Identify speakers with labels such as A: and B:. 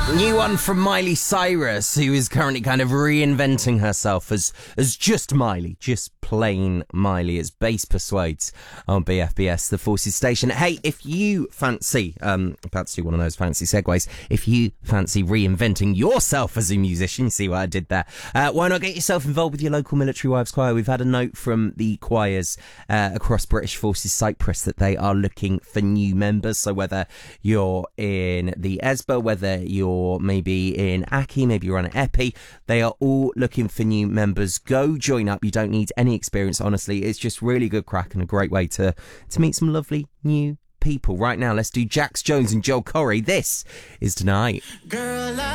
A: New one from Miley Cyrus, who is currently kind of reinventing herself as just Miley, just plain Miley, as Bass Persuades on BFBS, the Forces station. Hey, if you fancy, about to do one of those fancy segues, if you fancy reinventing yourself as a musician, you see what I did there, why not get yourself involved with your local Military Wives Choir? We've had a note from the choirs across British Forces Cyprus that they are looking for new members, so whether you're in the ESBA, whether you're maybe in Aki, maybe you're on an EPI, they are all looking for new members. Go join up. You don't need any experience, honestly. It's just really good crack and a great way to meet some lovely new people. Right now, let's do Jax Jones and Joel Corry. This is Tonight.
B: Girl,